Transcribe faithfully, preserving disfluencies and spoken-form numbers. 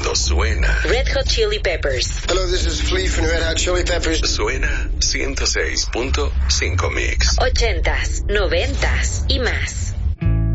Cuando suena Red Hot Chili Peppers. Hello, this is Flea from Red Hot Chili Peppers. Suena ciento seis punto cinco Mix. Ochentas, noventas y más.